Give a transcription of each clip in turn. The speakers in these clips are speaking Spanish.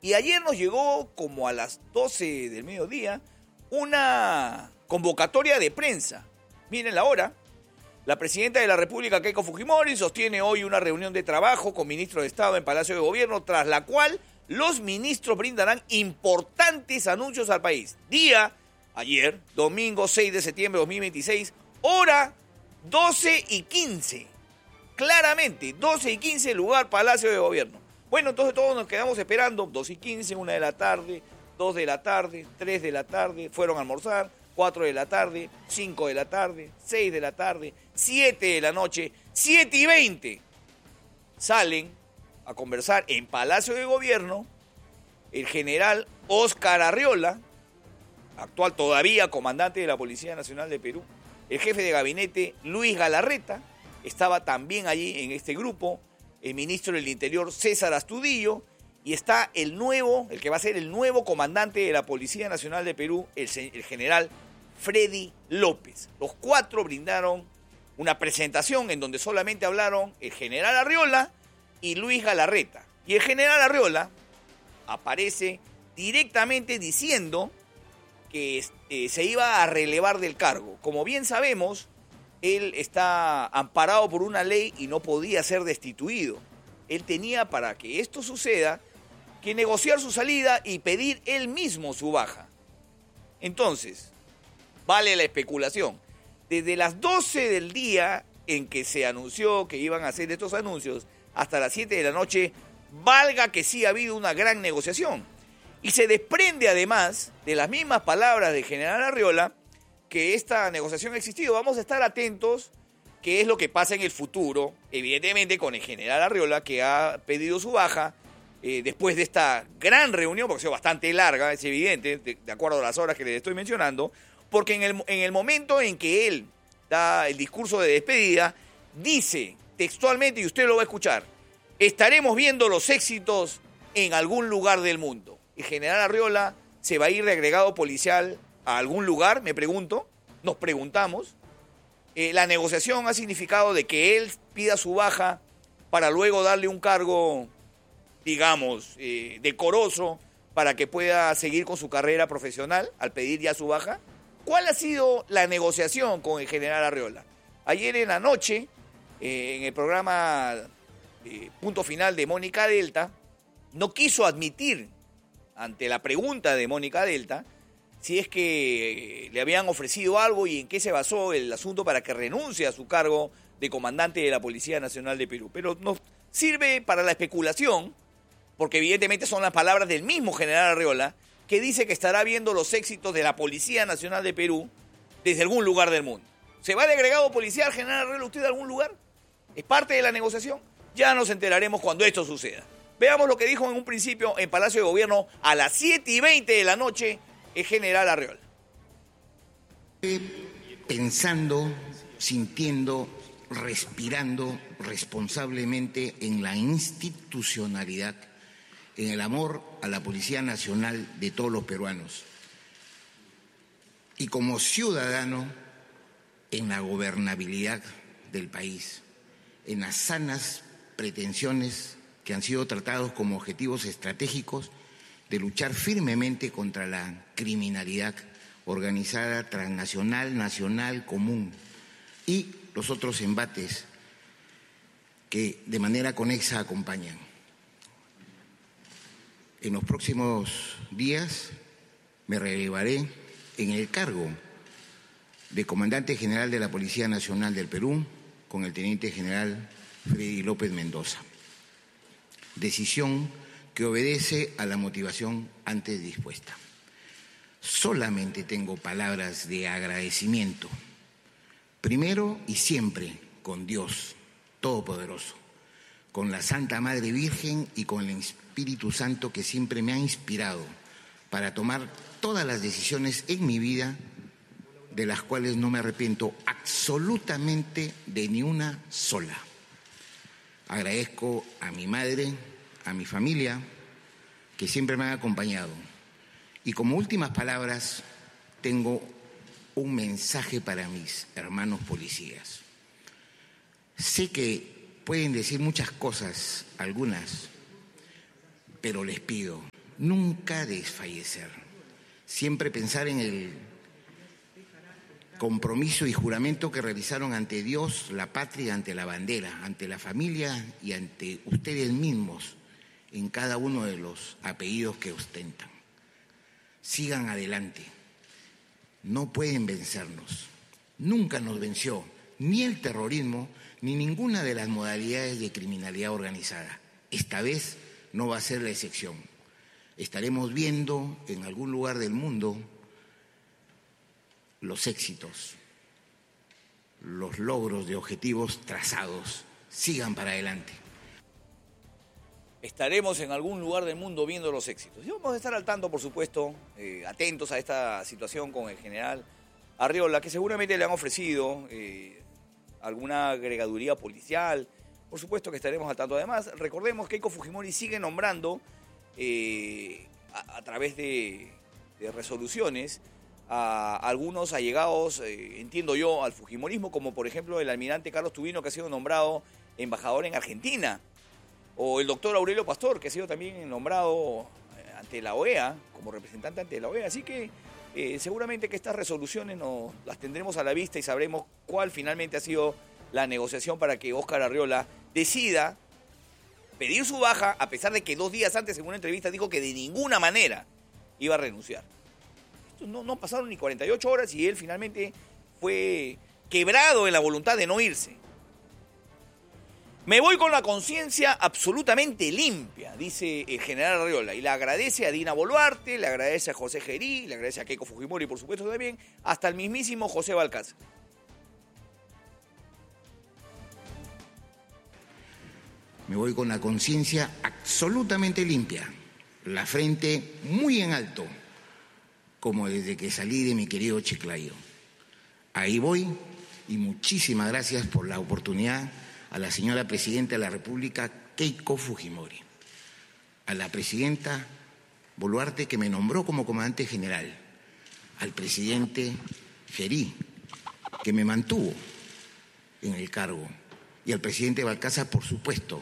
Y ayer nos llegó, como a las 12 del mediodía, una convocatoria de prensa. Miren la hora. La presidenta de la República, Keiko Fujimori, sostiene hoy una reunión de trabajo con ministros de Estado en Palacio de Gobierno, tras la cual los ministros brindarán importantes anuncios al país. Día, ayer, domingo 6 de septiembre de 2026, hora 12:15. Claramente, 12:15, lugar Palacio de Gobierno. Bueno, entonces todos nos quedamos esperando, 2:15, 1 de la tarde, 2 de la tarde, 3 de la tarde, fueron a almorzar, 4 de la tarde, 5 de la tarde, 6 de la tarde, 7 de la noche, 7:20. Salen a conversar en Palacio de Gobierno el general Óscar Arriola, actual todavía comandante de la Policía Nacional de Perú, el jefe de gabinete Luis Galarreta, estaba también allí en este grupo, el ministro del Interior César Astudillo, y está el que va a ser el nuevo comandante de la Policía Nacional de Perú, el general Freddy López. Los cuatro brindaron una presentación en donde solamente hablaron el general Arriola y Luis Galarreta. Y el general Arriola aparece directamente diciendo que se iba a relevar del cargo. Como bien sabemos, él está amparado por una ley y no podía ser destituido. Él tenía, para que esto suceda, que negociar su salida y pedir él mismo su baja. Entonces, vale la especulación. Desde las 12 del día en que se anunció que iban a hacer estos anuncios hasta las 7 de la noche, valga que sí ha habido una gran negociación. Y se desprende además de las mismas palabras del general Arriola que esta negociación ha existido. Vamos a estar atentos qué es lo que pasa en el futuro, evidentemente con el general Arriola, que ha pedido su baja después de esta gran reunión, porque ha sido bastante larga, es evidente, de acuerdo a las horas que les estoy mencionando, porque en el momento en que él da el discurso de despedida, dice textualmente, y usted lo va a escuchar, estaremos viendo los éxitos en algún lugar del mundo. El general Arriola se va a ir de agregado policial a algún lugar, me pregunto, nos preguntamos. La negociación ha significado de que él pida su baja para luego darle un cargo, digamos, decoroso para que pueda seguir con su carrera profesional al pedir ya su baja. ¿Cuál ha sido la negociación con el general Arriola? Ayer en la noche, en el programa Punto Final de Mónica Delta, no quiso admitir, ante la pregunta de Mónica Delta, si es que le habían ofrecido algo y en qué se basó el asunto para que renuncie a su cargo de comandante de la Policía Nacional de Perú. Pero nos sirve para la especulación, porque evidentemente son las palabras del mismo general Arriola, que dice que estará viendo los éxitos de la Policía Nacional de Perú desde algún lugar del mundo. ¿Se va de agregado policial, general Arriola, usted a algún lugar? ¿Es parte de la negociación? Ya nos enteraremos cuando esto suceda. Veamos lo que dijo en un principio en Palacio de Gobierno a las 7:20 de la noche el general Arriola. Pensando, sintiendo, respirando responsablemente en la institucionalidad, en el amor a la Policía Nacional de todos los peruanos. Y como ciudadano, en la gobernabilidad del país, en las sanas pretensiones que han sido tratados como objetivos estratégicos de luchar firmemente contra la criminalidad organizada, transnacional, nacional, común y los otros embates que de manera conexa acompañan. En los próximos días me relevaré en el cargo de Comandante General de la Policía Nacional del Perú con el Teniente General Freddy López Mendoza. Decisión que obedece a la motivación antes dispuesta. Solamente tengo palabras de agradecimiento, primero y siempre con Dios Todopoderoso, con la Santa Madre Virgen y con el Espíritu Santo que siempre me ha inspirado para tomar todas las decisiones en mi vida de las cuales no me arrepiento absolutamente de ni una sola. Agradezco a mi madre, a mi familia, que siempre me han acompañado. Y como últimas palabras, tengo un mensaje para mis hermanos policías. Sé que pueden decir muchas cosas, algunas, pero les pido, nunca desfallecer, siempre pensar en el compromiso y juramento que realizaron ante Dios, la patria, ante la bandera, ante la familia y ante ustedes mismos en cada uno de los apellidos que ostentan. Sigan adelante, no pueden vencernos, nunca nos venció ni el terrorismo ni ninguna de las modalidades de criminalidad organizada. Esta vez no va a ser la excepción. Estaremos viendo en algún lugar del mundo los éxitos, los logros de objetivos trazados. Sigan para adelante. Estaremos en algún lugar del mundo viendo los éxitos. Y vamos a estar al tanto, por supuesto, atentos a esta situación con el general Arriola, que seguramente le han ofrecido alguna agregaduría policial. Por supuesto que estaremos al tanto. Además, recordemos que Keiko Fujimori sigue nombrando a través de resoluciones a algunos allegados, entiendo yo, al fujimorismo, como por ejemplo el almirante Carlos Tubino, que ha sido nombrado embajador en Argentina, o el doctor Aurelio Pastor, que ha sido también nombrado ante la OEA, como representante ante la OEA. Así que seguramente que estas resoluciones las tendremos a la vista y sabremos cuál finalmente ha sido la negociación para que Óscar Arriola decida pedir su baja, a pesar de que 2 días antes en una entrevista dijo que de ninguna manera iba a renunciar. No pasaron ni 48 horas y él finalmente fue quebrado en la voluntad de no irse. Me voy con la conciencia absolutamente limpia, dice el general Arriola, y le agradece a Dina Boluarte, le agradece a José Gerí, le agradece a Keiko Fujimori, por supuesto también, hasta el mismísimo José Balcázar. Me voy con la conciencia absolutamente limpia, la frente muy en alto, como desde que salí de mi querido Chiclayo. Ahí voy y muchísimas gracias por la oportunidad a la señora Presidenta de la República, Keiko Fujimori, a la Presidenta Boluarte, que me nombró como comandante general, al Presidente Gerí, que me mantuvo en el cargo, y al Presidente Balcázar, por supuesto,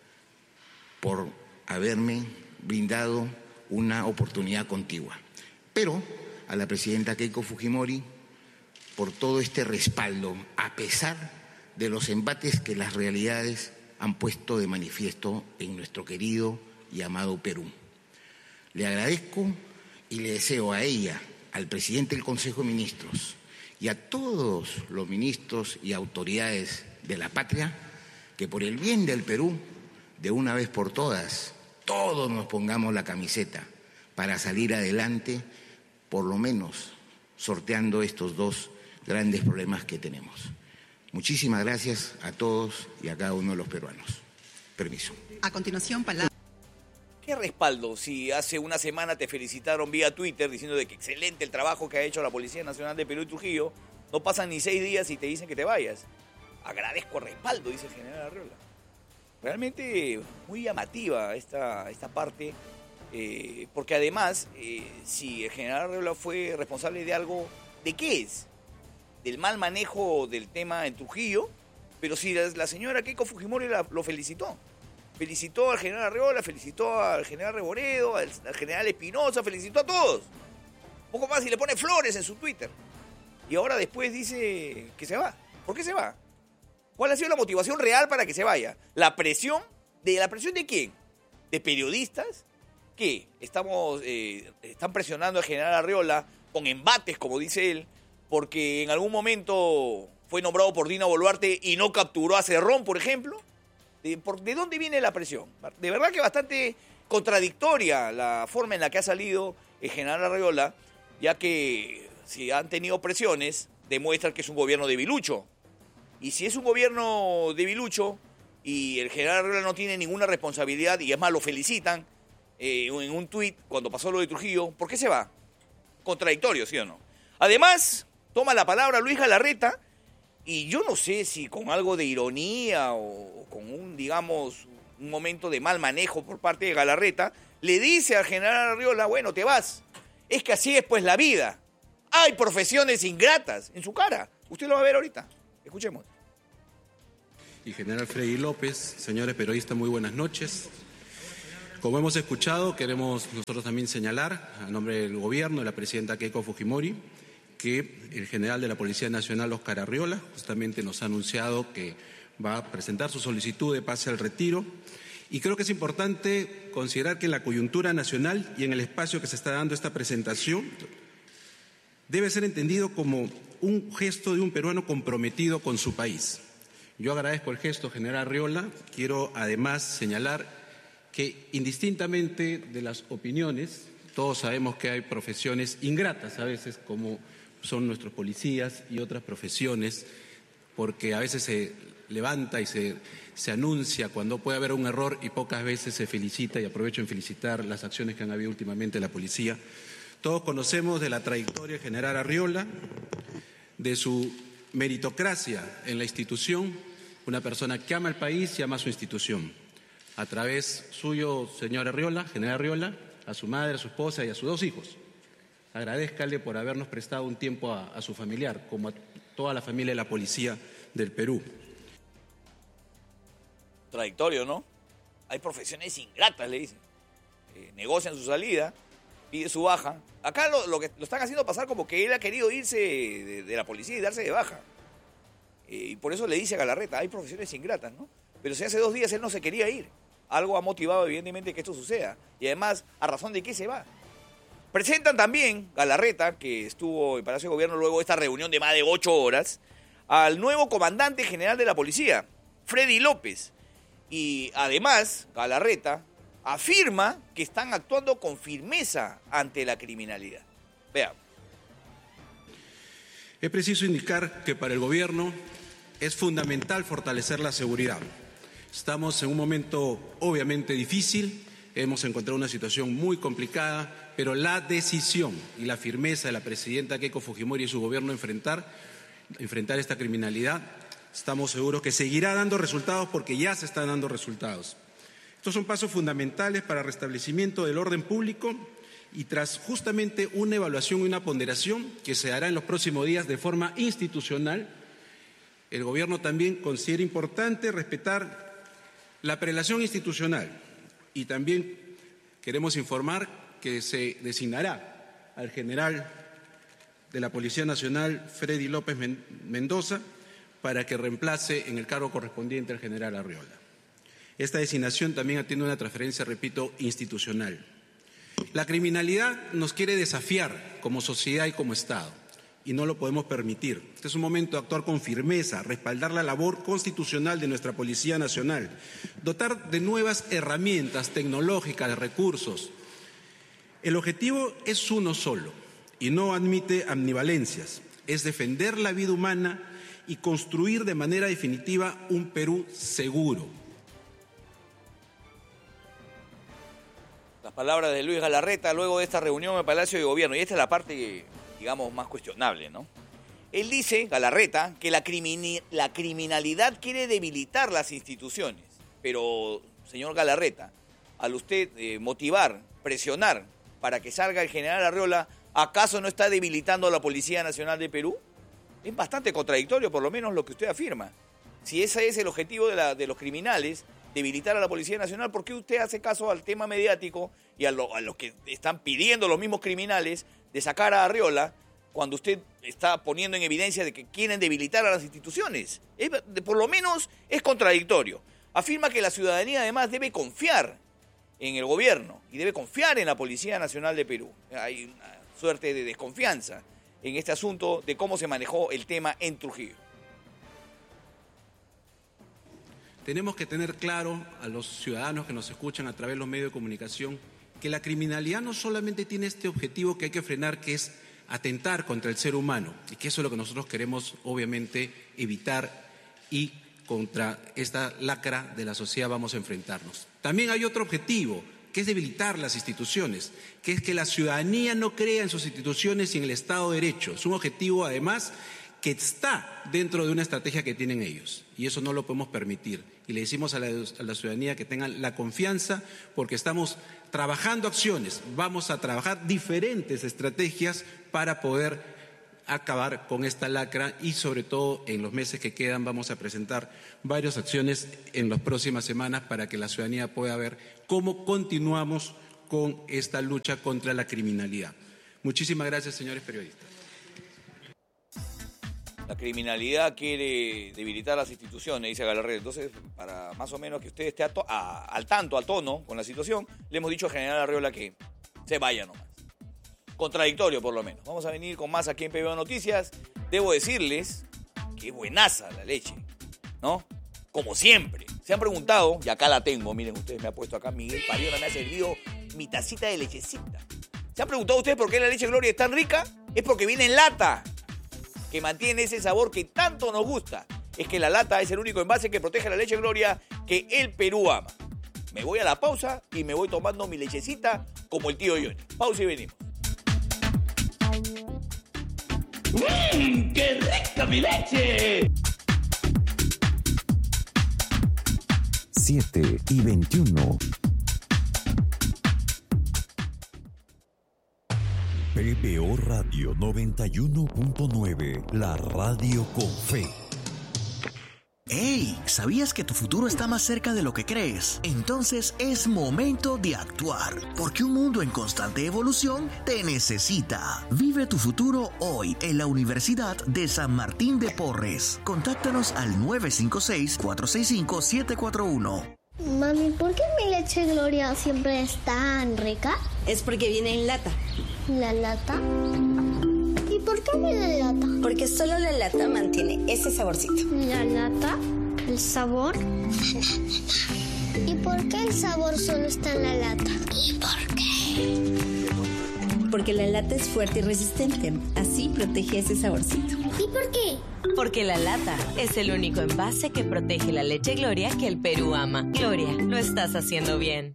por haberme brindado una oportunidad contigua. Pero a la Presidenta Keiko Fujimori, por todo este respaldo, a pesar de los embates que las realidades han puesto de manifiesto en nuestro querido y amado Perú. Le agradezco y le deseo a ella, al presidente del Consejo de Ministros y a todos los ministros y autoridades de la patria, que por el bien del Perú, de una vez por todas, todos nos pongamos la camiseta para salir adelante, por lo menos sorteando estos 2 grandes problemas que tenemos. Muchísimas gracias a todos y a cada uno de los peruanos. Permiso. A continuación, palabra. ¿Qué respaldo si hace una semana te felicitaron vía Twitter diciendo de que excelente el trabajo que ha hecho la Policía Nacional de Perú y Trujillo? No pasan ni 6 días y te dicen que te vayas. Agradezco el respaldo, dice el general Arriola. Realmente muy llamativa esta parte, porque además, si el general Arriola fue responsable de algo, ¿de qué es? Del mal manejo del tema en Trujillo, pero si la señora Keiko Fujimori lo felicitó. Felicitó al general Arriola, felicitó al general Reboredo, al general Espinosa, felicitó a todos. Un poco más y le pone flores en su Twitter. Y ahora después dice que se va. ¿Por qué se va? ¿Cuál ha sido la motivación real para que se vaya? ¿La presión? ¿La presión de quién? ¿De periodistas? Que están presionando al general Arriola con embates, como dice él, porque en algún momento fue nombrado por Dina Boluarte y no capturó a Cerrón, por ejemplo. ¿De dónde viene la presión? De verdad que bastante contradictoria la forma en la que ha salido el general Arriola, ya que si han tenido presiones, demuestra que es un gobierno debilucho. Y si es un gobierno debilucho y el general Arriola no tiene ninguna responsabilidad, y es más, lo felicitan en un tuit cuando pasó lo de Trujillo, ¿por qué se va? Contradictorio, ¿sí o no? Además, toma la palabra Luis Galarreta, y yo no sé si con algo de ironía o con un momento de mal manejo por parte de Galarreta, le dice al general Arriola, bueno, te vas. Es que así es pues la vida. Hay profesiones ingratas en su cara. Usted lo va a ver ahorita. Escuchemos. Y general Freddy López, señores periodistas, muy buenas noches. Como hemos escuchado, queremos nosotros también señalar, a nombre del Gobierno, de la presidenta Keiko Fujimori, que el general de la Policía Nacional, Óscar Arriola, justamente nos ha anunciado que va a presentar su solicitud de pase al retiro. Y creo que es importante considerar que en la coyuntura nacional y en el espacio que se está dando esta presentación, debe ser entendido como un gesto de un peruano comprometido con su país. Yo agradezco el gesto, general Arriola. Quiero además señalar que indistintamente de las opiniones, todos sabemos que hay profesiones ingratas a veces, como son nuestros policías y otras profesiones, porque a veces se levanta y se anuncia cuando puede haber un error y pocas veces se felicita, y aprovecho en felicitar las acciones que han habido últimamente en la policía. Todos conocemos de la trayectoria del general Arriola, de su meritocracia en la institución, una persona que ama el país y ama su institución. A través suyo, señor Arriola, general Arriola, a su madre, a su esposa y a sus 2 hijos. Agradézcale por habernos prestado un tiempo a su familiar, como a toda la familia de la policía del Perú. Contradictorio, ¿no? Hay profesiones ingratas, le dicen. Negocian su salida, pide su baja. Acá lo están haciendo pasar como que él ha querido irse de la policía y darse de baja. Y por eso le dice a Galarreta, hay profesiones ingratas, ¿no? Pero si hace 2 días él no se quería ir. Algo ha motivado evidentemente que esto suceda. Y además, ¿a razón de qué se va? Presentan también Galarreta, que estuvo en Palacio de Gobierno luego de esta reunión de más de 8 horas, al nuevo comandante general de la policía, Freddy López. Y además, Galarreta afirma que están actuando con firmeza ante la criminalidad. Veamos. Es preciso indicar que para el Gobierno es fundamental fortalecer la seguridad. Estamos en un momento obviamente difícil, hemos encontrado una situación muy complicada, pero la decisión y la firmeza de la presidenta Keiko Fujimori y su Gobierno enfrentar esta criminalidad, estamos seguros que seguirá dando resultados porque ya se están dando resultados. Estos son pasos fundamentales para el restablecimiento del orden público y tras justamente una evaluación y una ponderación que se hará en los próximos días de forma institucional, el Gobierno también considera importante respetar la prelación institucional y también queremos informar que se designará al general de la Policía Nacional, Freddy López Mendoza, para que reemplace en el cargo correspondiente al general Arriola. Esta designación también atiende una transferencia, repito, institucional. La criminalidad nos quiere desafiar como sociedad y como Estado, y no lo podemos permitir. Este es un momento de actuar con firmeza, respaldar la labor constitucional de nuestra Policía Nacional, dotar de nuevas herramientas tecnológicas, de recursos. El objetivo es uno solo y no admite ambivalencias, es defender la vida humana y construir de manera definitiva un Perú seguro. Las palabras de Luis Galarreta luego de esta reunión en el Palacio de Gobierno, y esta es la parte, digamos, más cuestionable, ¿no? Él dice, Galarreta, que la criminalidad quiere debilitar las instituciones, pero, señor Galarreta, al usted motivar, presionar para que salga el general Arriola, ¿acaso no está debilitando a la Policía Nacional de Perú? Es bastante contradictorio, por lo menos, lo que usted afirma. Si ese es el objetivo de los criminales, debilitar a la Policía Nacional, ¿por qué usted hace caso al tema mediático y a los que están pidiendo los mismos criminales de sacar a Arriola cuando usted está poniendo en evidencia de que quieren debilitar a las instituciones? Por lo menos es contradictorio. Afirma que la ciudadanía además debe confiar en el gobierno y debe confiar en la Policía Nacional de Perú. Hay una suerte de desconfianza en este asunto de cómo se manejó el tema en Trujillo. Tenemos que tener claro a los ciudadanos que nos escuchan a través de los medios de comunicación que la criminalidad no solamente tiene este objetivo que hay que frenar, que es atentar contra el ser humano, y que eso es lo que nosotros queremos obviamente evitar, y contra esta lacra de la sociedad vamos a enfrentarnos. También hay otro objetivo, que es debilitar las instituciones, que es que la ciudadanía no crea en sus instituciones y en el Estado de Derecho. Es un objetivo, además, que está dentro de una estrategia que tienen ellos, y eso no lo podemos permitir. Y le decimos a la ciudadanía que tengan la confianza, porque estamos trabajando acciones, vamos a trabajar diferentes estrategias para poder acabar con esta lacra y sobre todo en los meses que quedan vamos a presentar varias acciones en las próximas semanas para que la ciudadanía pueda ver cómo continuamos con esta lucha contra la criminalidad. Muchísimas gracias, señores periodistas. La criminalidad quiere debilitar las instituciones, dice Galarreta. Entonces, para más o menos que usted esté al tono con la situación, le hemos dicho al general Arriola que se vaya nomás. Contradictorio, por lo menos. Vamos a venir con más aquí en PBO Noticias. Debo decirles que buenaza la leche, ¿no? Como siempre. Se han preguntado, y acá la tengo, miren ustedes, me ha puesto acá Miguel Pariola, me ha servido mi tacita de lechecita. ¿Se han preguntado ustedes por qué la leche Gloria es tan rica? Es porque viene en lata, que mantiene ese sabor que tanto nos gusta. Es que la lata es el único envase que protege la leche Gloria que el Perú ama. Me voy a la pausa y me voy tomando mi lechecita como el tío Johnny. Pausa y venimos. ¡Qué rica mi leche! 7:21. PBO Radio 91.9, la radio con fe. ¡Hey! ¿Sabías que tu futuro está más cerca de lo que crees? Entonces es momento de actuar, porque un mundo en constante evolución te necesita. Vive tu futuro hoy en la Universidad de San Martín de Porres. Contáctanos al 956-465-741. Mami, ¿por qué mi leche Gloria siempre es tan rica? Es porque viene en lata. ¿La lata? ¿Y por qué viene en lata? Porque solo la lata mantiene ese saborcito. ¿La lata? ¿El sabor? ¿Y por qué el sabor solo está en la lata? ¿Y por qué? Porque la lata es fuerte y resistente. Así protege ese saborcito. ¿Y por qué? Porque la lata es el único envase que protege la leche Gloria que el Perú ama. Gloria, lo estás haciendo bien.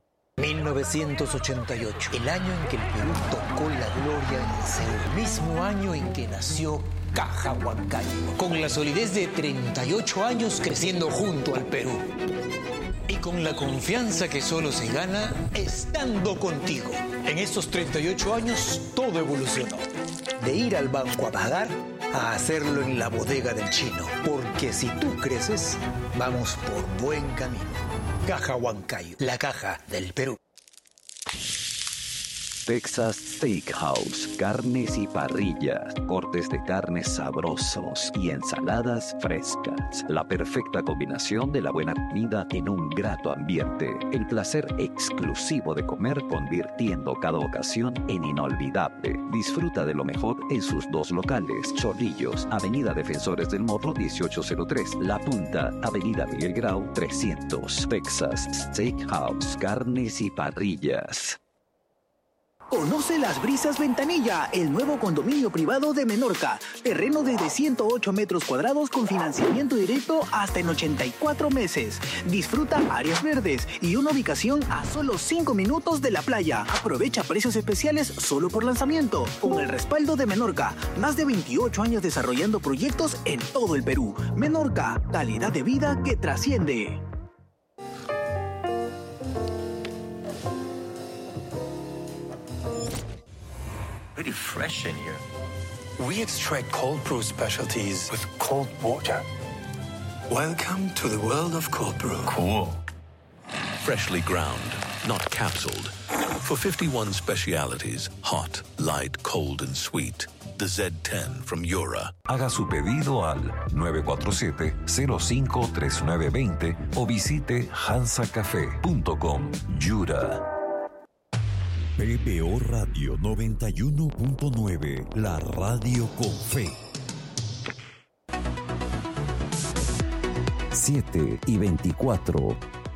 1988, el año en que el Perú tocó la gloria en Seúl, el mismo año en que nació Caja Huancayo, con la solidez de 38 años creciendo junto al Perú. Y con la confianza que solo se gana estando contigo. En estos 38 años todo evolucionó. De ir al banco a pagar a hacerlo en la bodega del chino. Porque si tú creces, vamos por buen camino. Caja Huancayo, la caja del Perú. Texas Steakhouse, carnes y parrillas, cortes de carnes sabrosos y ensaladas frescas. La perfecta combinación de la buena comida en un grato ambiente. El placer exclusivo de comer convirtiendo cada ocasión en inolvidable. Disfruta de lo mejor en sus dos locales. Chorrillos, Avenida Defensores del Morro 1803. La Punta, Avenida Miguel Grau 300. Texas Steakhouse, carnes y parrillas. Conoce Las Brisas Ventanilla, el nuevo condominio privado de Menorca. Terreno desde 108 metros cuadrados con financiamiento directo hasta en 84 meses. Disfruta áreas verdes y una ubicación a solo 5 minutos de la playa. Aprovecha precios especiales solo por lanzamiento. Con el respaldo de Menorca, más de 28 años desarrollando proyectos en todo el Perú. Menorca, calidad de vida que trasciende. Pretty fresh in here. We extract cold brew specialties with cold water. Welcome to the world of cold brew. Cool. Freshly ground, not capsuled. For 51 specialities, hot, light, cold, and sweet. The Z10 from Yura. Haga su pedido al 947-053920 o visite hansacafé.com. Yura. PBO Radio 91.9, la radio con fe. 7:24.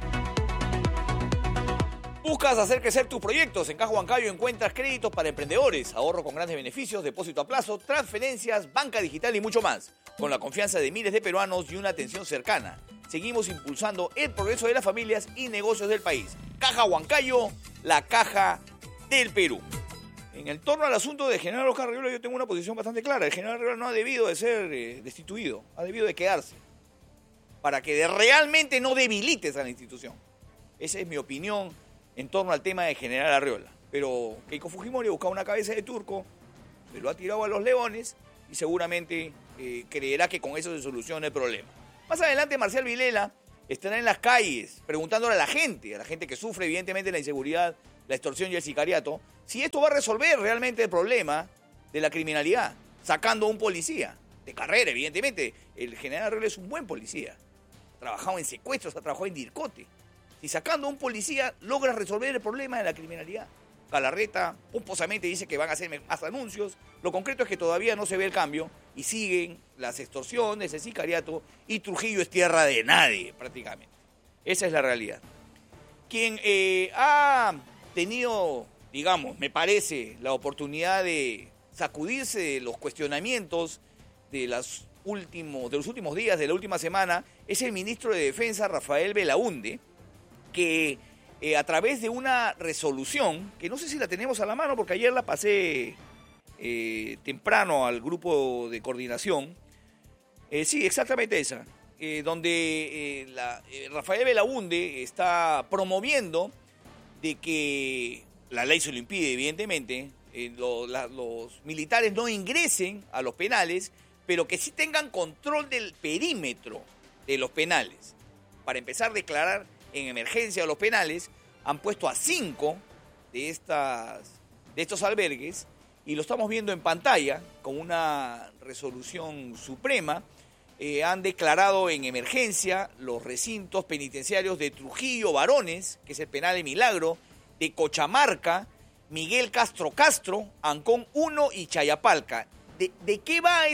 ¿Buscas hacer crecer tus proyectos? En Caja Huancayo encuentras créditos para emprendedores, ahorro con grandes beneficios, depósito a plazo, transferencias, banca digital y mucho más. Con la confianza de miles de peruanos y una atención cercana, seguimos impulsando el progreso de las familias y negocios del país. Caja Huancayo, la caja del Perú. En el torno al asunto de general Oscar Arriola yo tengo una posición bastante clara. El general Arriola no ha debido de ser destituido, ha debido de quedarse para que realmente no debilites a la institución. Esa es mi opinión en torno al tema de general Arriola. Pero Keiko Fujimori ha buscado una cabeza de turco, se lo ha tirado a los leones y seguramente creerá que con eso se soluciona el problema. Más adelante, Marcial Vilela estará en las calles preguntándole a la gente que sufre evidentemente la inseguridad, la extorsión y el sicariato, si esto va a resolver realmente el problema de la criminalidad, sacando a un policía de carrera, evidentemente. El general Arreglo es un buen policía. Ha trabajado en secuestros, ha trabajado en DIRCOTE. Si sacando a un policía logra resolver el problema de la criminalidad. Galarreta pomposamente dice que van a hacer más anuncios. Lo concreto es que todavía no se ve el cambio y siguen las extorsiones, el sicariato, y Trujillo es tierra de nadie prácticamente. Esa es la realidad. Quien ha tenido, digamos, me parece, la oportunidad de sacudirse de los cuestionamientos de los últimos días, de la última semana, es el ministro de Defensa, Rafael Belaúnde, que a través de una resolución, que no sé si la tenemos a la mano porque ayer la pasé temprano al grupo de coordinación, sí, exactamente esa, donde Rafael Belaúnde está promoviendo de que la ley se lo impide, evidentemente, los militares no ingresen a los penales, pero que sí tengan control del perímetro de los penales. Para empezar a declarar en emergencia los penales, han puesto a 5 de estos albergues, y lo estamos viendo en pantalla con una resolución suprema. Han declarado en emergencia los recintos penitenciarios de Trujillo Varones, que es el penal de Milagro, de Cochamarca, Miguel Castro, Ancón 1 y Chayapalca. ¿De qué va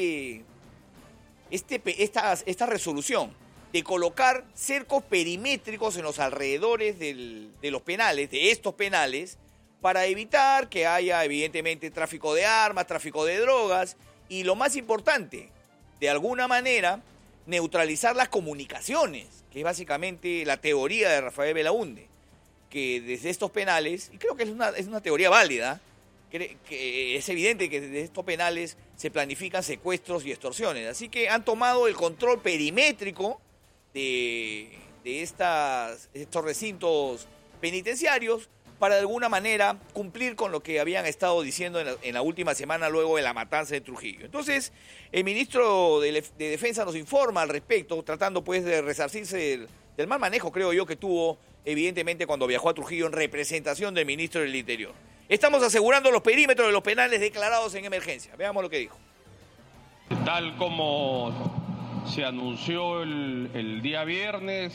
esta resolución? De colocar cercos perimétricos en los alrededores de los penales, de estos penales, para evitar que haya evidentemente tráfico de armas, tráfico de drogas y, lo más importante, de alguna manera neutralizar las comunicaciones, que es básicamente la teoría de Rafael Belaúnde, que desde estos penales, y creo que es una teoría válida, que es evidente que desde estos penales se planifican secuestros y extorsiones. Así que han tomado el control perimétrico de estos recintos penitenciarios para de alguna manera cumplir con lo que habían estado diciendo en la última semana luego de la matanza de Trujillo. Entonces, el ministro de Defensa nos informa al respecto, tratando pues de resarcirse del mal manejo, creo yo, que tuvo evidentemente cuando viajó a Trujillo en representación del ministro del Interior. Estamos asegurando los perímetros de los penales declarados en emergencia. Veamos lo que dijo. Tal como se anunció el día viernes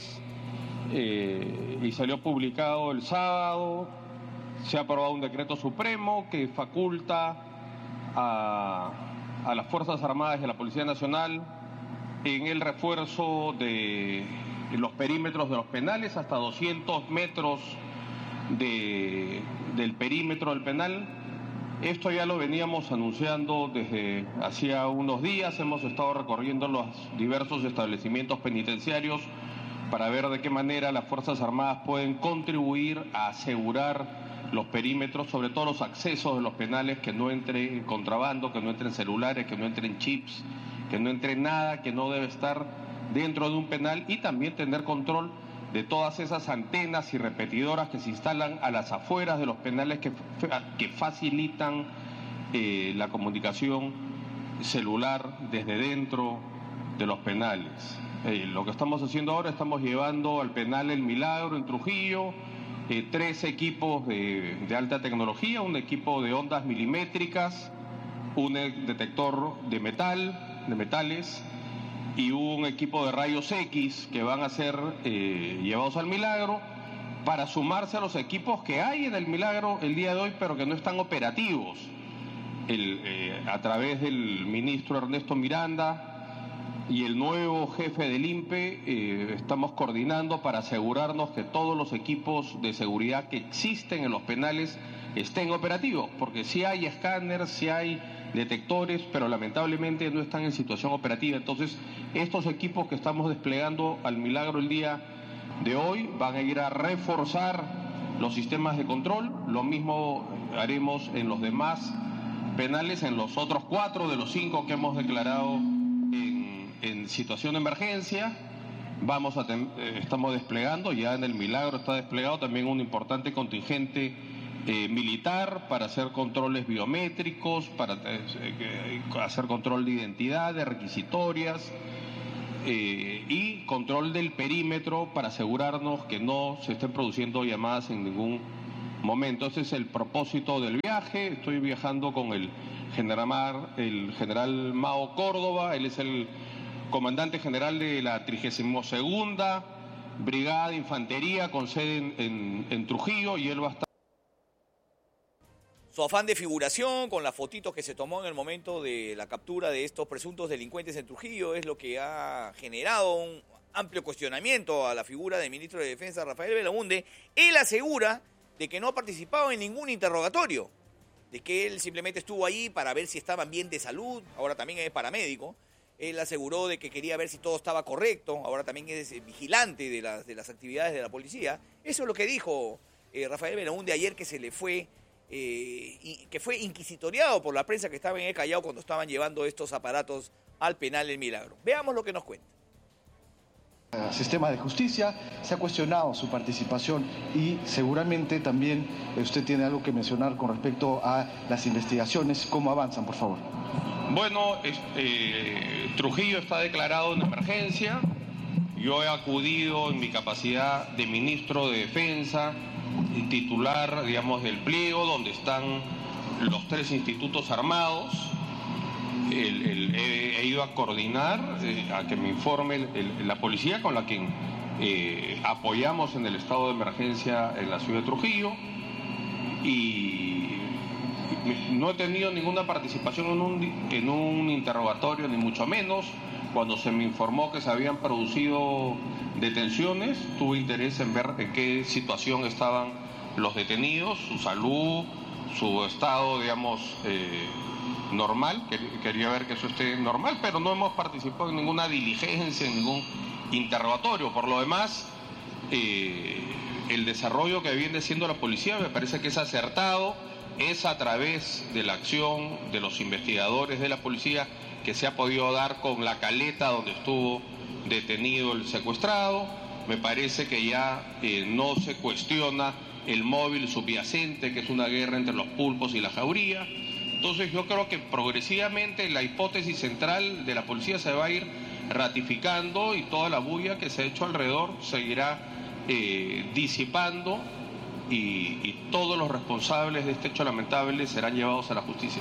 y salió publicado el sábado, se ha aprobado un decreto supremo que faculta a las Fuerzas Armadas y a la Policía Nacional en el refuerzo de los perímetros de los penales hasta 200 metros del perímetro del penal. Esto ya lo veníamos anunciando desde hacía unos días. Hemos estado recorriendo los diversos establecimientos penitenciarios para ver de qué manera las Fuerzas Armadas pueden contribuir a asegurar los perímetros, sobre todo los accesos de los penales, que no entre contrabando, que no entren celulares, que no entren chips, que no entre nada que no debe estar dentro de un penal, y también tener control de todas esas antenas y repetidoras que se instalan a las afueras de los penales que facilitan la comunicación celular desde dentro de los penales. Lo que estamos haciendo ahora, estamos llevando al penal El Milagro en Trujillo 3 equipos de alta tecnología, un equipo de ondas milimétricas, un detector de metales, y un equipo de rayos X que van a ser llevados al Milagro para sumarse a los equipos que hay en el Milagro el día de hoy, pero que no están operativos. A través del ministro Ernesto Miranda y el nuevo jefe del INPE, estamos coordinando para asegurarnos que todos los equipos de seguridad que existen en los penales estén operativos, porque sí hay escáneres, sí hay detectores, pero lamentablemente no están en situación operativa. Entonces, estos equipos que estamos desplegando al Milagro el día de hoy van a ir a reforzar los sistemas de control. Lo mismo haremos en los demás penales, en los otros 4 de los 5 que hemos declarado en situación de emergencia. Estamos desplegando, ya en el Milagro está desplegado también un importante contingente militar para hacer controles biométricos, para hacer control de identidad, de requisitorias y control del perímetro para asegurarnos que no se estén produciendo llamadas en ningún momento. Ese es el propósito del viaje. Estoy viajando con el general Mao Córdoba. Él es el comandante general de la 32ª Brigada de Infantería con sede en Trujillo, y él va a estar. Su afán de figuración con las fotitos que se tomó en el momento de la captura de estos presuntos delincuentes en Trujillo es lo que ha generado un amplio cuestionamiento a la figura del ministro de Defensa, Rafael Belaúnde. Él asegura de que no ha participado en ningún interrogatorio, de que él simplemente estuvo ahí para ver si estaban bien de salud, ahora también es paramédico. Él aseguró de que quería ver si todo estaba correcto, ahora también es vigilante de las actividades de la policía. Eso es lo que dijo Rafael Belaúnde ayer, que se le fue, y que fue inquisitoriado por la prensa que estaba en el Callao cuando estaban llevando estos aparatos al penal El Milagro. Veamos lo que nos cuenta. El sistema de justicia se ha cuestionado su participación y seguramente también usted tiene algo que mencionar con respecto a las investigaciones. ¿Cómo avanzan, por favor? Bueno, Trujillo está declarado en emergencia. Yo he acudido en mi capacidad de ministro de Defensa, titular, digamos, del pliego, donde están los 3 institutos armados. He ido a coordinar, a que me informe la policía con la que apoyamos en el estado de emergencia en la ciudad de Trujillo, y no he tenido ninguna participación en un interrogatorio, ni mucho menos. Cuando se me informó que se habían producido detenciones, tuve interés en ver en qué situación estaban los detenidos, su salud, su estado, digamos, normal. Quería ver que eso esté normal, pero no hemos participado en ninguna diligencia, en ningún interrogatorio. Por lo demás, el desarrollo que viene siendo la policía me parece que es acertado. Es a través de la acción de los investigadores de la policía que se ha podido dar con la caleta donde estuvo detenido el secuestrado. Me parece que ya no se cuestiona el móvil subyacente, que es una guerra entre los pulpos y la jauría. Entonces yo creo que progresivamente la hipótesis central de la policía se va a ir ratificando, y toda la bulla que se ha hecho alrededor seguirá disipando, y todos los responsables de este hecho lamentable serán llevados a la justicia.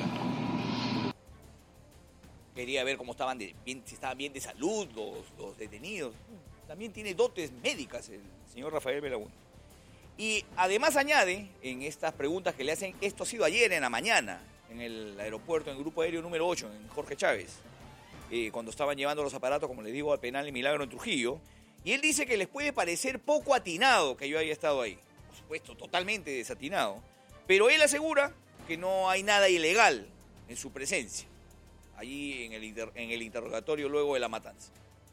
Quería ver cómo estaban si estaban bien de salud los detenidos. También tiene dotes médicas el señor Rafael Belaúnde. Y además añade en estas preguntas que le hacen, esto ha sido ayer en la mañana, en el aeropuerto, en el grupo aéreo número 8, en Jorge Chávez, cuando estaban llevando los aparatos, como les digo, al penal El Milagro en Trujillo. Y él dice que les puede parecer poco atinado que yo haya estado ahí. Por supuesto, totalmente desatinado. Pero él asegura que no hay nada ilegal en su presencia, allí en el interrogatorio luego de la matanza.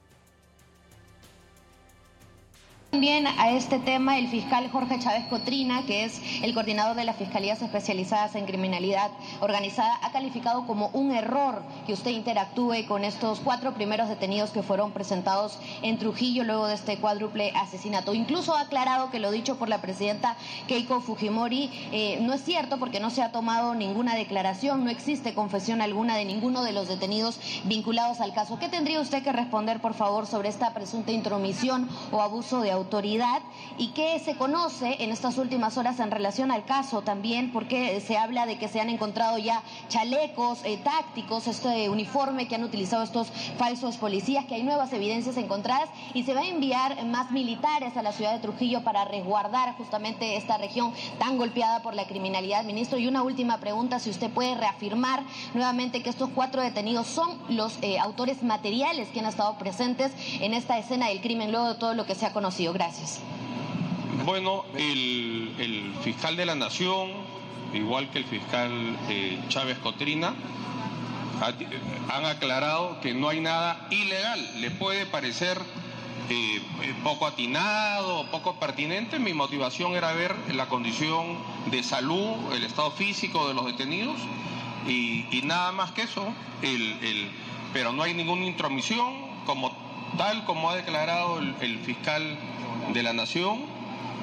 También a este tema el fiscal Jorge Chávez Cotrina, que es el coordinador de las Fiscalías Especializadas en Criminalidad Organizada, ha calificado como un error que usted interactúe con estos 4 primeros detenidos que fueron presentados en Trujillo luego de este cuádruple asesinato. Incluso ha aclarado que lo dicho por la presidenta Keiko Fujimori no es cierto, porque no se ha tomado ninguna declaración, no existe confesión alguna de ninguno de los detenidos vinculados al caso. ¿Qué tendría usted que responder, por favor, sobre esta presunta intromisión o abuso de autoridad, y qué se conoce en estas últimas horas en relación al caso también? Porque se habla de que se han encontrado ya chalecos tácticos, este uniforme que han utilizado estos falsos policías, que hay nuevas evidencias encontradas, y se va a enviar más militares a la ciudad de Trujillo para resguardar justamente esta región tan golpeada por la criminalidad, ministro. Y una última pregunta, si usted puede reafirmar nuevamente que estos 4 detenidos son los autores materiales que han estado presentes en esta escena del crimen luego de todo lo que se ha conocido. Gracias. Bueno, el fiscal de la Nación, igual que el fiscal Chávez Cotrina, han aclarado que no hay nada ilegal. Le puede parecer poco atinado, poco pertinente. Mi motivación era ver la condición de salud, el estado físico de los detenidos, y nada más que eso. Pero no hay ninguna intromisión, tal como ha declarado el fiscal de la Nación.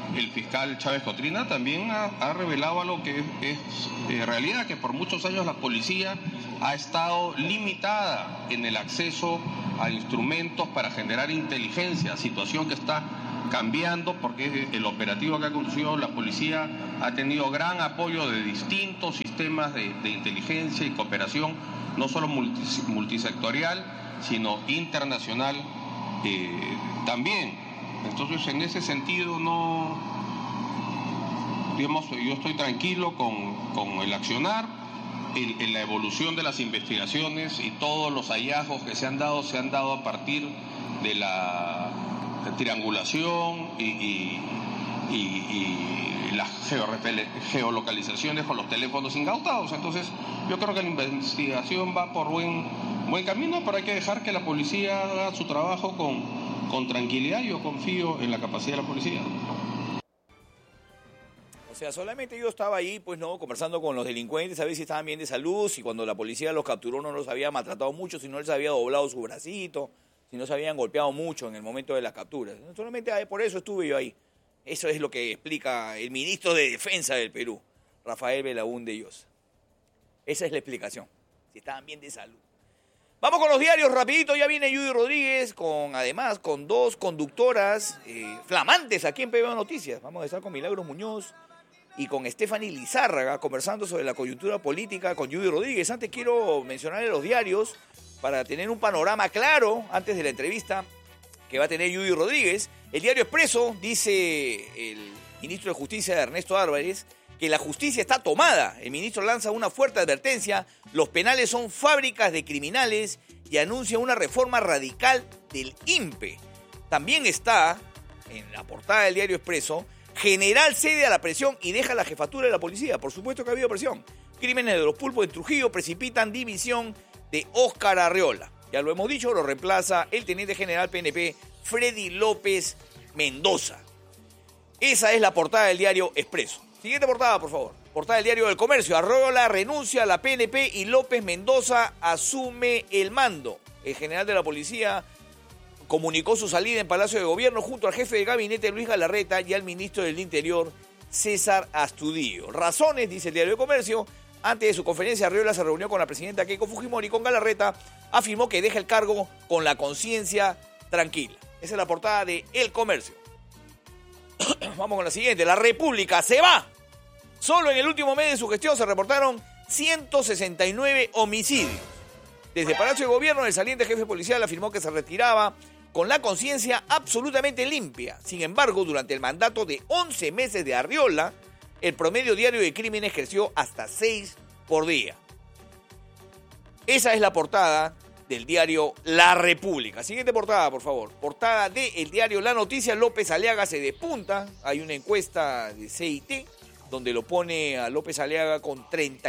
el fiscal Chávez Cotrina también ha revelado algo que es realidad, que por muchos años la policía ha estado limitada en el acceso a instrumentos para generar inteligencia, situación que está cambiando porque el operativo que ha conducido la policía ha tenido gran apoyo de distintos sistemas de inteligencia y cooperación, no solo multisectorial, sino internacional también. Entonces, en ese sentido, yo estoy tranquilo con el accionar, en la evolución de las investigaciones, y todos los hallazgos que se han dado a partir de la triangulación y las geolocalizaciones con los teléfonos incautados. Entonces, yo creo que la investigación va por buen camino, pero hay que dejar que la policía haga su trabajo con tranquilidad. Yo confío en la capacidad de la policía. O sea, solamente yo estaba ahí, pues no, conversando con los delincuentes, a ver si estaban bien de salud, si cuando la policía los capturó no los había maltratado mucho, si no les había doblado su bracito, si no se habían golpeado mucho en el momento de las capturas. Solamente por eso estuve yo ahí. Eso es lo que explica el ministro de Defensa del Perú, Rafael Belaúnde Llosa. Esa es la explicación, si estaban bien de salud. Vamos con los diarios, rapidito, ya viene Judy Rodríguez, además con dos conductoras flamantes aquí en PBO Noticias. Vamos a estar con Milagros Muñoz y con Stephanie Lizárraga conversando sobre la coyuntura política con Judy Rodríguez. Antes quiero mencionarle los diarios para tener un panorama claro antes de la entrevista que va a tener Judy Rodríguez. El diario Expreso dice el ministro de Justicia, Ernesto Álvarez, que la justicia está tomada. El ministro lanza una fuerte advertencia: los penales son fábricas de criminales, y anuncia una reforma radical del INPE. También está en la portada del diario Expreso: general cede a la presión y deja la jefatura de la policía. Por supuesto que ha habido presión. Crímenes de los pulpos en Trujillo precipitan dimisión de Óscar Arriola. Ya lo hemos dicho, lo reemplaza el teniente general PNP Freddy López Mendoza. Esa es la portada del diario Expreso. Siguiente portada, por favor. Portada del diario del Comercio: Arriola renuncia a la PNP y López Mendoza asume el mando. El general de la policía comunicó su salida en Palacio de Gobierno junto al jefe de gabinete Luis Galarreta y al ministro del Interior César Astudillo. Razones, dice el diario del Comercio: antes de su conferencia, Arriola se reunió con la presidenta Keiko Fujimori y con Galarreta afirmó que deja el cargo con la conciencia tranquila. Esa es la portada de El Comercio. Vamos con la siguiente. La República se va. Solo en el último mes de su gestión se reportaron 169 homicidios. Desde Palacio de Gobierno, el saliente jefe policial afirmó que se retiraba con la conciencia absolutamente limpia. Sin embargo, durante el mandato de 11 meses de Arriola, el promedio diario de crímenes creció hasta 6 por día. Esa es la portada del diario La República. Siguiente portada, por favor. Portada del diario La Noticia: López Aliaga se despunta. Hay una encuesta de CIT donde lo pone a López Aliaga con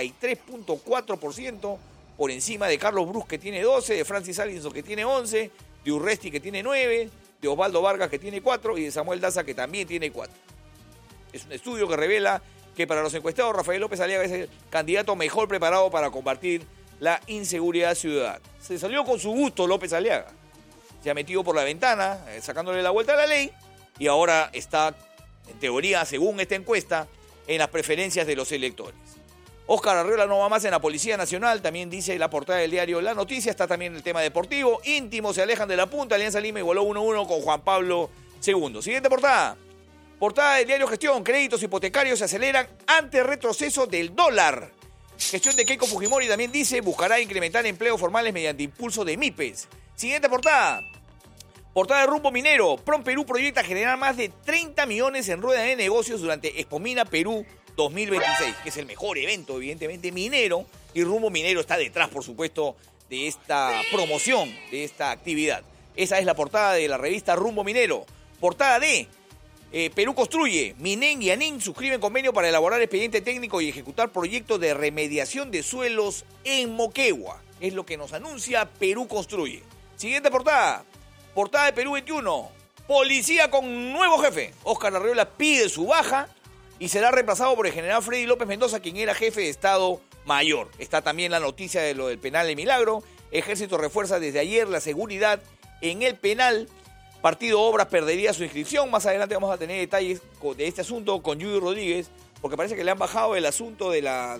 33.4%, por encima de Carlos Brus, que tiene 12, de Francis Allinson, que tiene 11, de Urresti, que tiene 9, de Osvaldo Vargas, que tiene 4, y de Samuel Daza, que también tiene 4. Es un estudio que revela que para los encuestados Rafael López Aliaga es el candidato mejor preparado para combatir la inseguridad ciudadana. Se salió con su gusto López Aliaga. Se ha metido por la ventana, sacándole la vuelta a la ley, y ahora está, en teoría, según esta encuesta, en las preferencias de los electores. Óscar Arriola no va más en la Policía Nacional, también dice la portada del diario La Noticia. Está también el tema deportivo. Íntimos se alejan de la punta. Alianza Lima igualó 1-1 con Juan Pablo II. Siguiente portada. Portada del diario Gestión: créditos hipotecarios se aceleran ante retroceso del dólar. Gestión de Keiko Fujimori también dice: buscará incrementar empleos formales mediante impulso de MIPES. Siguiente portada. Portada de Rumbo Minero: Prom Perú proyecta generar más de 30 millones en rueda de negocios durante Expomina Perú 2026, que es el mejor evento, evidentemente, minero, y Rumbo Minero está detrás, por supuesto, de esta promoción, de esta actividad. Esa es la portada de la revista Rumbo Minero. Portada de Perú Construye: Minen y ANIN suscriben convenio para elaborar expediente técnico y ejecutar proyectos de remediación de suelos en Moquegua. Es lo que nos anuncia Perú Construye. Siguiente portada. Portada de Perú 21. Policía con nuevo jefe. Óscar Arriola pide su baja y será reemplazado por el general Freddy López Mendoza, quien era jefe de Estado Mayor. Está también la noticia de lo del penal de Milagro. Ejército refuerza desde ayer la seguridad en el penal Partido Obras perdería su inscripción. Más adelante vamos a tener detalles de este asunto con Judy Rodríguez, porque parece que le han bajado el asunto de la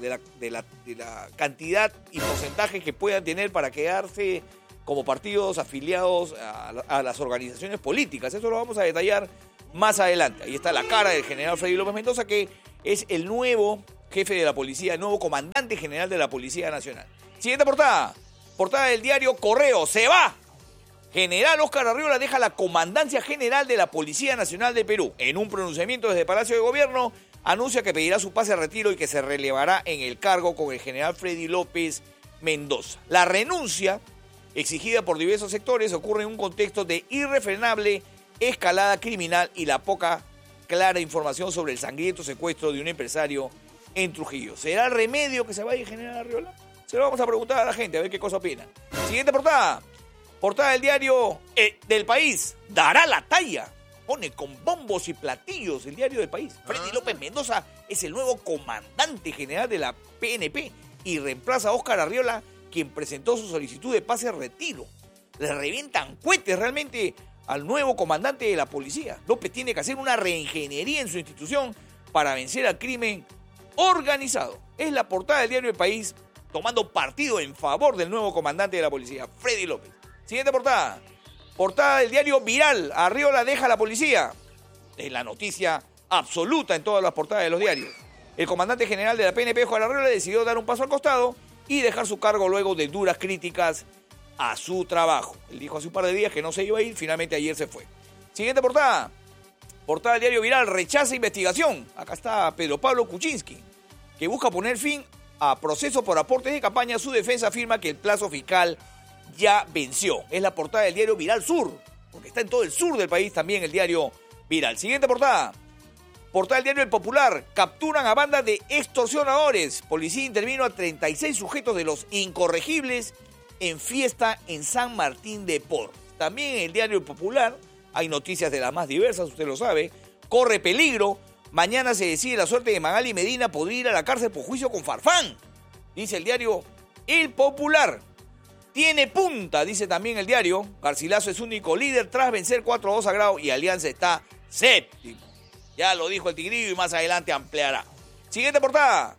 cantidad y porcentaje que puedan tener para quedarse como partidos afiliados a las organizaciones políticas. Eso lo vamos a detallar más adelante. Ahí está la cara del general Freddy López Mendoza, que es el nuevo jefe de la policía, el nuevo comandante general de la Policía Nacional. Siguiente portada. Portada del diario Correo. Se va. General Óscar Arriola deja la comandancia general de la Policía Nacional de Perú. En un pronunciamiento desde Palacio de Gobierno, anuncia que pedirá su pase a retiro y que se relevará en el cargo con el general Freddy López Mendoza. La renuncia, exigida por diversos sectores, ocurre en un contexto de irrefrenable escalada criminal y la poca clara información sobre el sangriento secuestro de un empresario en Trujillo. ¿Será el remedio que se vaya el general Arriola? Se lo vamos a preguntar a la gente, a ver qué cosa opina. Siguiente portada. Portada del diario del País. Dará la talla. Pone con bombos y platillos el diario del País. Freddy López Mendoza es el nuevo comandante general de la PNP y reemplaza a Óscar Arriola, quien presentó su solicitud de pase a retiro. Le revientan cohetes realmente al nuevo comandante de la policía. López tiene que hacer una reingeniería en su institución para vencer al crimen organizado. Es la portada del diario El País, tomando partido en favor del nuevo comandante de la policía, Freddy López. Siguiente portada. Portada del diario Viral. Arriola deja la policía. Es la noticia absoluta en todas las portadas de los diarios. El comandante general de la PNP, Juan Arriola, decidió dar un paso al costado y dejar su cargo luego de duras críticas a su trabajo. Él dijo hace un par de días que no se iba a ir, finalmente ayer se fue. Siguiente portada. Portada del diario Viral. Rechaza investigación. Acá está Pedro Pablo Kuczynski, que busca poner fin a proceso por aportes de campaña. Su defensa afirma que el plazo fiscal ya venció. Es la portada del diario Viral Sur, porque está en todo el sur del país también el diario Viral. Siguiente portada. Portada del diario El Popular. Capturan a banda de extorsionadores. Policía intervino a 36 sujetos de los incorregibles en fiesta en San Martín de Porres. También en el diario El Popular hay noticias de las más diversas, usted lo sabe. Corre peligro. Mañana se decide la suerte de Magali Medina. Podría ir a la cárcel por juicio con Farfán, dice el diario El Popular. Tiene punta, dice también el diario. Garcilaso es único líder tras vencer 4-2 a Grau y Alianza está séptimo. Ya lo dijo el Tigrillo y más adelante ampliará. Siguiente portada.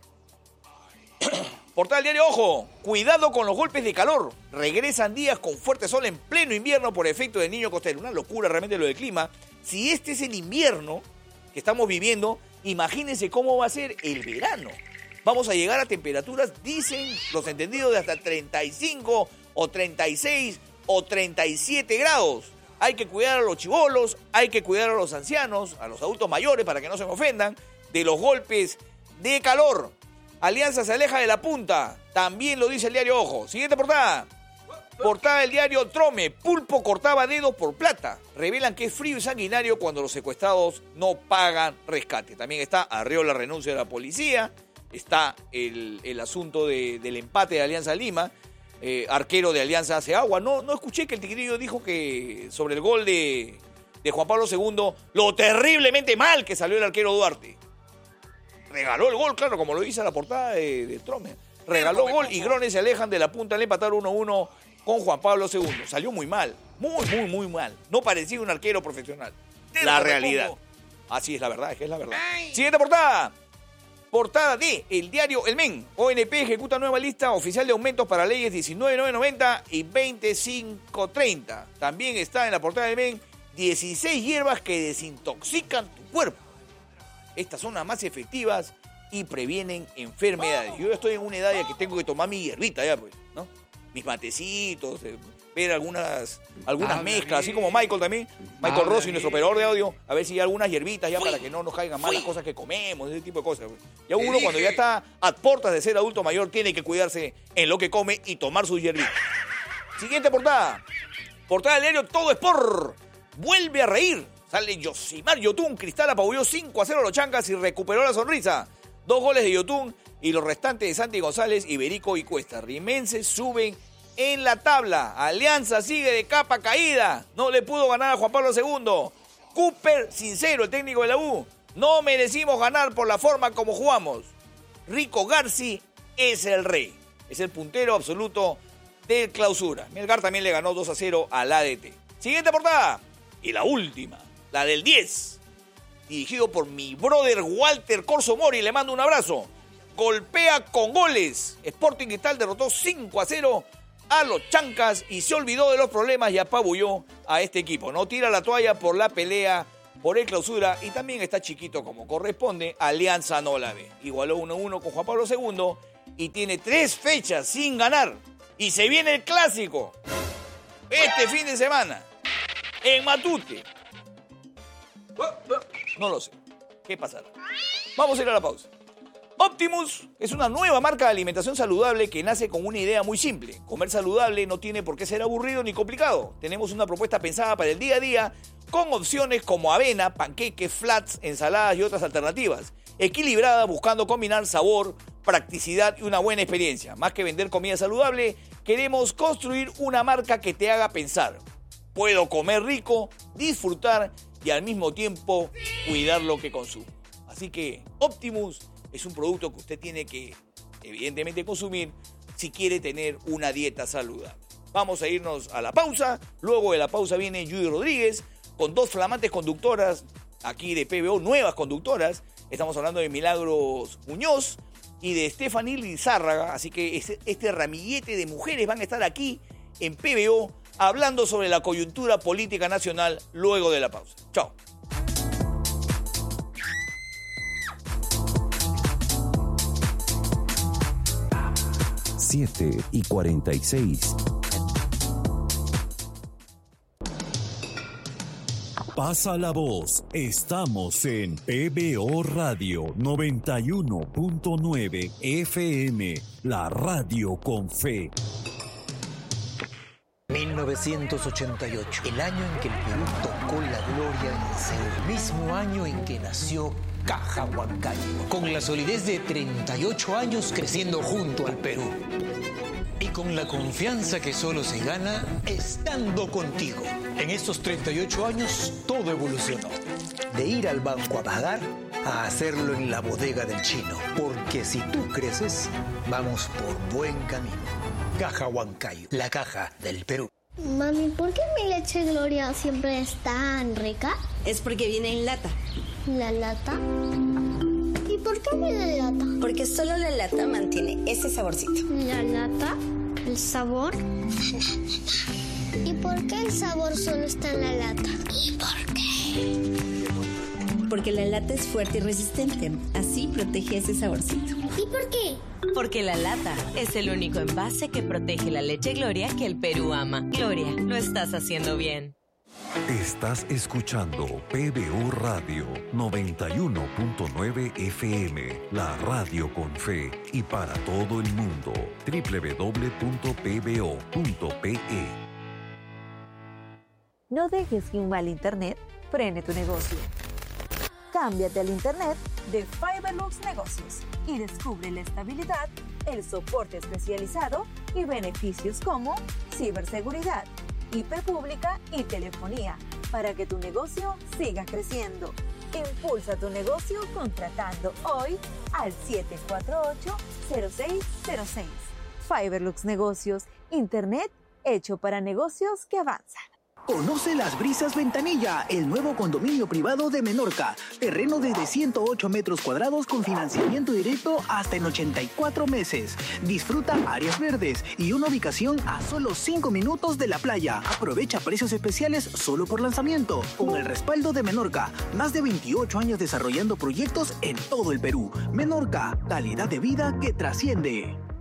Portada del diario Ojo. Cuidado con los golpes de calor. Regresan días con fuerte sol en pleno invierno por efecto del Niño Costero. Una locura realmente lo del clima. Si este es el invierno que estamos viviendo, imagínense cómo va a ser el verano. Vamos a llegar a temperaturas, dicen los entendidos, de hasta 35 o 36 o 37 grados. Hay que cuidar a los chibolos, hay que cuidar a los ancianos, a los adultos mayores para que no se ofendan de los golpes de calor. Alianza se aleja de la punta, también lo dice el diario Ojo. Siguiente portada. Portada del diario Trome. Pulpo cortaba dedos por plata. Revelan que es frío y sanguinario cuando los secuestrados no pagan rescate. También está Arriola renuncia de la policía. Está el asunto del empate de Alianza Lima. Arquero de Alianza hace agua. No escuché que el Tigrillo dijo que sobre el gol de Juan Pablo II, lo terriblemente mal que salió el arquero Duarte. Regaló el gol, claro, como lo dice la portada de Trome. Regaló gol y Grones se alejan de la punta al empatar 1-1 con Juan Pablo II. Salió muy mal. Muy mal. No parecía un arquero profesional. La realidad. Así es la verdad, es que es la verdad. Siguiente portada. Portada de el diario El Men. ONP ejecuta nueva lista oficial de aumentos para leyes 19.990 y 2530. También está en la portada del Men 16 hierbas que desintoxican tu cuerpo. Estas son las más efectivas y previenen enfermedades. Yo estoy en una edad ya que tengo que tomar mi hierbita ya, pues, ¿no? Mis matecitos, ver algunas mezclas, así como Michael también, Michael Rossi, nuestro operador de audio, a ver si hay algunas hierbitas ya para que no nos caigan mal las cosas que comemos, ese tipo de cosas. Ya uno cuando ya está a puertas de ser adulto mayor tiene que cuidarse en lo que come y tomar sus hierbitas. Siguiente portada. Portada del diario Todo Sport. Vuelve a reír. Sale Yosimar Yotun. Cristal apabulló 5-0 a los Chancas y recuperó la sonrisa. 2 goles de Yotun y los restantes de Santi González, Iberico y Cuesta. Rimenses suben en la tabla. Alianza sigue de capa caída. No le pudo ganar a Juan Pablo II. Cooper sincero, el técnico de la U. No merecimos ganar por la forma como jugamos. Rico Garci es el rey. Es el puntero absoluto del Clausura. Melgar también le ganó 2-0 al ADT. Siguiente portada. Y la última, la del 10, dirigido por mi brother Walter Corso Mori, le mando un abrazo. Golpea con goles. Sporting Cristal derrotó 5-0 a los Chancas y se olvidó de los problemas y apabulló a este equipo. No tira la toalla por la pelea por el clausura y también está chiquito como corresponde. Alianza no la ve. Igualó 1-1 con Juan Pablo II y tiene 3 fechas sin ganar. Y se viene el clásico este fin de semana en Matute. No lo sé. ¿Qué pasará? Vamos a ir a la pausa. Optimus es una nueva marca de alimentación saludable que nace con una idea muy simple. Comer saludable no tiene por qué ser aburrido ni complicado. Tenemos una propuesta pensada para el día a día con opciones como avena, panqueques, flats, ensaladas y otras alternativas. Equilibrada, buscando combinar sabor, practicidad y una buena experiencia. Más que vender comida saludable, queremos construir una marca que te haga pensar. Puedo comer rico, disfrutar y al mismo tiempo cuidar lo que consumo. Así que Optimus es un producto que usted tiene que, evidentemente, consumir si quiere tener una dieta saludable. Vamos a irnos a la pausa. Luego de la pausa viene Judy Rodríguez con 2 flamantes conductoras aquí de PBO, nuevas conductoras. Estamos hablando de Milagros Muñoz y de Stephanie Lizárraga. Así que este ramillete de mujeres van a estar aquí en PBO hablando sobre la coyuntura política nacional luego de la pausa. Chao. y 46. Pasa la voz. Estamos en PBO Radio 91.9 FM, la radio con fe. 1988, el año en que el Perú tocó la gloria en Seúl, el mismo año en que nació Caja Huancayo, con la solidez de 38 años creciendo junto al Perú. Y con la confianza que solo se gana estando contigo. En estos 38 años todo evolucionó. De ir al banco a pagar a hacerlo en la bodega del chino. Porque si tú creces, vamos por buen camino. Caja Huancayo, la caja del Perú. Mami, ¿por qué mi leche Gloria siempre es tan rica? Es porque viene en lata. ¿La lata? ¿Y por qué viene en lata? Porque solo la lata mantiene ese saborcito. ¿La lata? ¿El sabor? ¿Y por qué el sabor solo está en la lata? ¿Y por qué? Porque la lata es fuerte y resistente. Así protege ese saborcito. ¿Y por qué? Porque la lata es el único envase que protege la leche Gloria que el Perú ama. Gloria, lo estás haciendo bien. Estás escuchando PBO Radio 91.9 FM, la radio con fe y para todo el mundo. www.pbo.pe. No dejes que un mal internet frene tu negocio. Cámbiate al internet de Fiberlux Negocios y descubre la estabilidad, el soporte especializado y beneficios como ciberseguridad, IP pública y telefonía para que tu negocio siga creciendo. Impulsa tu negocio contratando hoy al 748-0606. Fiberlux Negocios, internet hecho para negocios que avanzan. Conoce Las Brisas Ventanilla, el nuevo condominio privado de Menorca. Terreno desde 108 metros cuadrados con financiamiento directo hasta en 84 meses. Disfruta áreas verdes y una ubicación a solo 5 minutos de la playa. Aprovecha precios especiales solo por lanzamiento. Con el respaldo de Menorca, más de 28 años desarrollando proyectos en todo el Perú. Menorca, calidad de vida que trasciende.